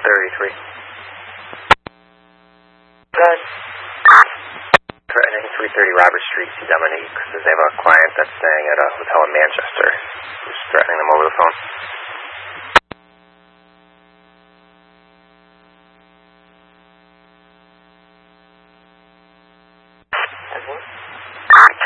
33. Good. Threatening 330 Robert Street, see Dominique. Says they have a client that's staying at a hotel in Manchester. Who's threatening them over the phone. And what?